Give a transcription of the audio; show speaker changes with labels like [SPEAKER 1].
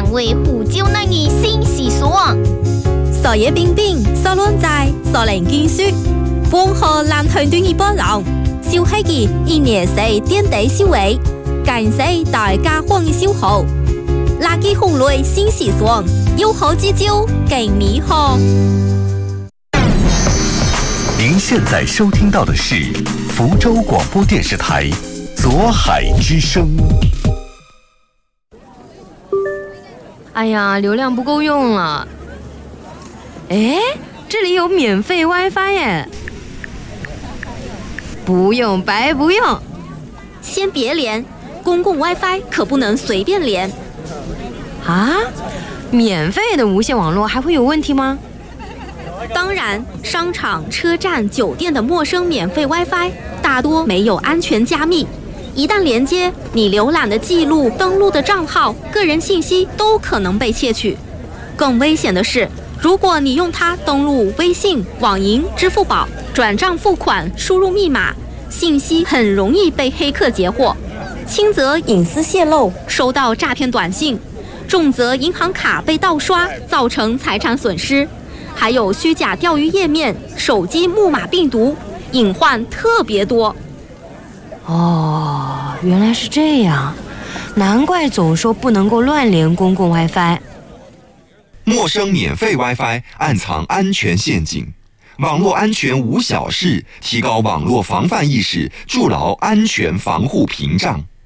[SPEAKER 1] 维护救那的新习俗。
[SPEAKER 2] 所有冰冰、所乱在、所能建设，黄河南团队一波浪，小黑嘅一年四点地消维，感谢大家欢迎收看。垃圾红类新习俗，有好之招更美好。
[SPEAKER 3] 您现在收听到的是福州广播电视台左海之声。
[SPEAKER 4] 哎呀，流量不够用了。哎，这里有免费 WiFi 耶！不用白不用。
[SPEAKER 2] 先别连，公共 WiFi 可不能随便连。
[SPEAKER 4] 啊？免费的无线网络还会有问题吗？
[SPEAKER 2] 当然，商场、车站、酒店的陌生免费 WiFi 大多没有安全加密，一旦连接，你浏览的记录、登录的账号、个人信息都可能被窃取。更危险的是，如果你用它登录微信、网银、支付宝、转账付款、输入密码，信息很容易被黑客截获，轻则隐私泄露，收到诈骗短信，重则银行卡被盗刷，造成财产损失。还有虚假钓鱼页面、手机木马病毒，隐患特别多。
[SPEAKER 4] 哦，原来是这样，难怪总说不能够乱连公共 WiFi。
[SPEAKER 5] 陌生免费 WiFi 暗藏安全陷阱，网络安全无小事，提高网络防范意识，筑牢安全防护屏障。